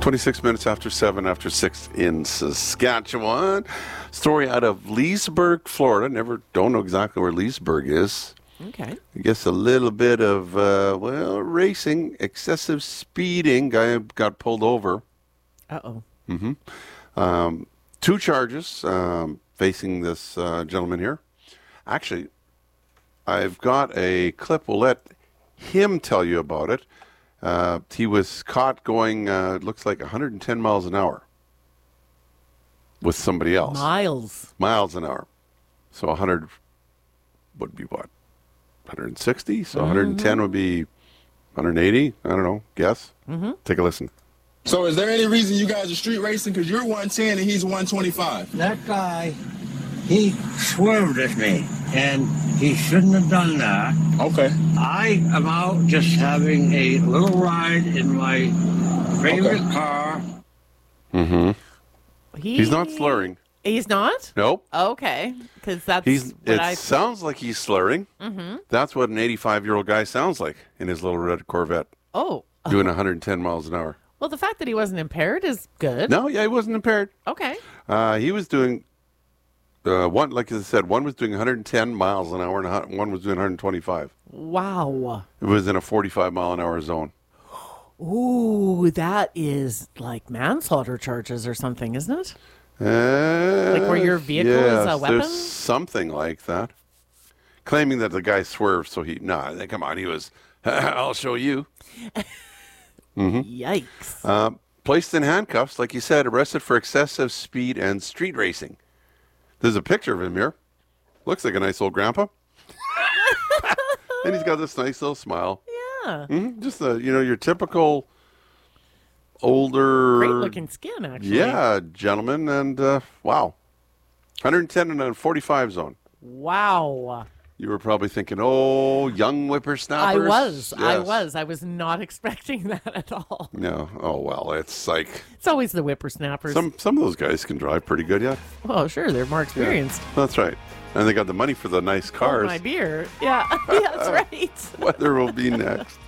26 minutes after 7 after 6 in Saskatchewan. Story out of Leesburg, Florida. Don't know exactly where Leesburg is. Okay. I guess a little bit of, racing, excessive speeding. Guy got pulled over. Uh-oh. Mm-hmm. 2 charges facing this gentleman here. Actually, I've got a clip. We'll let him tell you about it. He was caught going, looks like 110 miles an hour with somebody else. Miles an hour. So 100 would be what? 160? So 110 would be 180? I don't know. Guess? Take a listen. So is there any reason you guys are street racing? Because you're 110 and he's 125. That guy, he swerved at me, and he shouldn't have done that. Okay. I am out just having a little ride in my favorite car. Mm-hmm. He's not slurring. He's not? Nope. Okay. Because that's It sounds like he's slurring. Mm-hmm. That's what an 85-year-old guy sounds like in his little red Corvette. Oh. Doing 110 miles an hour. Well, the fact that he wasn't impaired is good. No, yeah, he wasn't impaired. Okay. He was doing, one, like I said, one was doing 110 miles an hour and one was doing 125. Wow. It was in a 45-mile-an-hour zone. Ooh, that is like manslaughter charges or something, isn't it? Like where your vehicle is a weapon? There's something like that. Claiming that the guy swerved, so come on, he was, I'll show you. Yikes. Placed in handcuffs, like you said, arrested for excessive speed and street racing. There's a picture of him here. Looks like a nice old grandpa. And he's got this nice little smile. Yeah. Just your typical older... Great-looking skin, actually. Yeah, gentleman. And, wow. 110 in a 45 zone. Wow. You were probably thinking, oh, young whippersnappers. I was. Yes. I was not expecting that at all. No. Oh, well, it's like... It's always the whippersnappers. Some of those guys can drive pretty good, yeah. Well, sure, they're more experienced. Yeah, that's right. And they got the money for the nice cars. Oh, my beer. Yeah, that's right. Weather will be next.